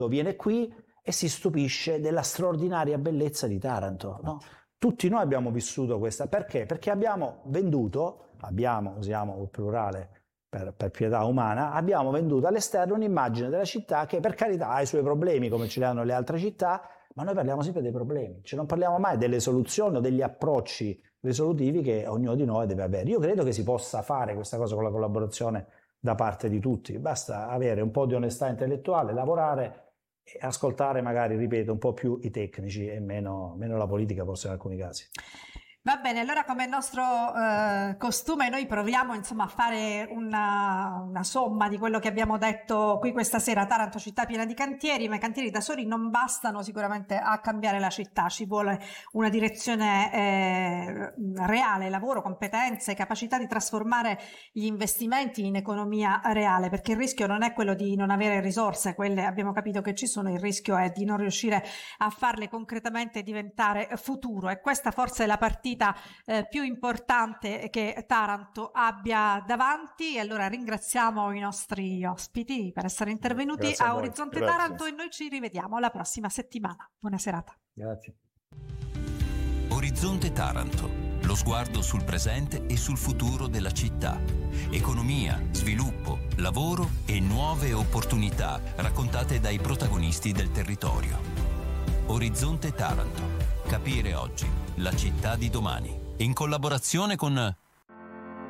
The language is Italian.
viene qui e si stupisce della straordinaria bellezza di Taranto, no? Tutti noi abbiamo vissuto questa, perché? Perché abbiamo venduto, usiamo il plurale per pietà umana, abbiamo venduto all'esterno un'immagine della città che per carità ha i suoi problemi come ce li hanno le altre città, ma noi parliamo sempre dei problemi, cioè non parliamo mai delle soluzioni o degli approcci risolutivi che ognuno di noi deve avere. Io credo che si possa fare questa cosa con la collaborazione da parte di tutti, basta avere un po' di onestà intellettuale, lavorare e ascoltare magari, ripeto, un po' più i tecnici e meno la politica forse in alcuni casi. Va bene, allora come nostro costume noi proviamo insomma a fare una somma di quello che abbiamo detto qui questa sera. Taranto città piena di cantieri, ma i cantieri da soli non bastano sicuramente a cambiare la città, ci vuole una direzione reale, lavoro, competenze, capacità di trasformare gli investimenti in economia reale, perché il rischio non è quello di non avere risorse, quelle abbiamo capito che ci sono, il rischio è di non riuscire a farle concretamente diventare futuro, e questa forse è la partita più importante che Taranto abbia davanti. E allora ringraziamo i nostri ospiti per essere intervenuti a Orizzonte Taranto e noi ci rivediamo la prossima settimana. Buona serata. Grazie. Orizzonte Taranto, lo sguardo sul presente e sul futuro della città. Economia, sviluppo, lavoro e nuove opportunità raccontate dai protagonisti del territorio. Orizzonte Taranto. Capire oggi la città di domani. In collaborazione con